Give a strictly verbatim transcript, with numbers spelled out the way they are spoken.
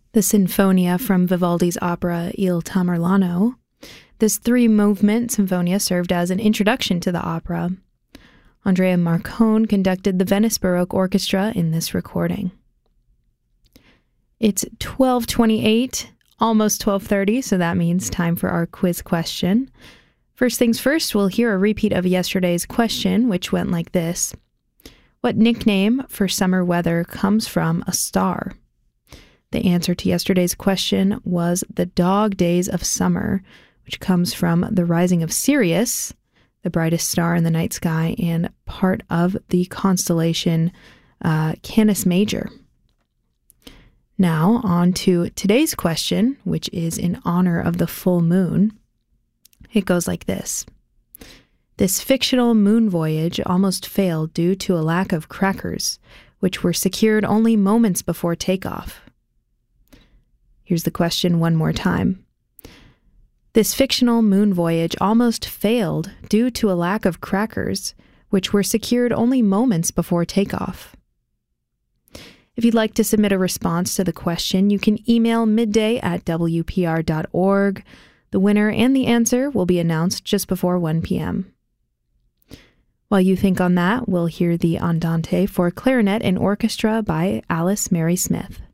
the Sinfonia from Vivaldi's opera Il Tamerlano. This three-movement sinfonia served as an introduction to the opera. Andrea Marcone conducted the Venice Baroque Orchestra in this recording. It's twelve twenty-eight, almost twelve thirty, so that means time for our quiz question. First things first, we'll hear a repeat of yesterday's question, which went like this. What nickname for summer weather comes from a star? The answer to yesterday's question was the dog days of summer, which comes from the rising of Sirius, the brightest star in the night sky, and part of the constellation uh, Canis Major. Now, on to today's question, which is in honor of the full moon. It goes like this. This fictional moon voyage almost failed due to a lack of crackers, which were secured only moments before takeoff. Here's the question one more time. This fictional moon voyage almost failed due to a lack of crackers, which were secured only moments before takeoff. If you'd like to submit a response to the question, you can email midday at w p r dot org. The winner and the answer will be announced just before one p.m. While you think on that, we'll hear the Andante for clarinet and orchestra by Alice Mary Smith.